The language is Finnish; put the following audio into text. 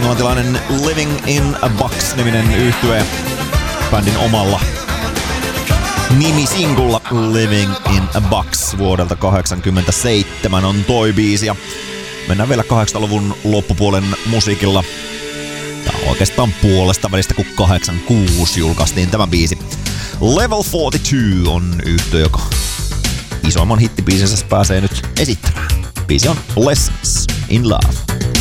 englantilainen Living in a Box-niminen yhtye bändin omalla nimisingulla Living in a Box vuodelta 1987 on toi biisi. Ja mennään vielä 80-luvun loppupuolen musiikilla. Tää on oikeastaan puolesta välistä, kun 86 julkaistiin tämä biisi. Level 42 on yhtye, joka isoimman hittibiisinsä pääsee nyt esittämään. Biisi on Lessons in Love.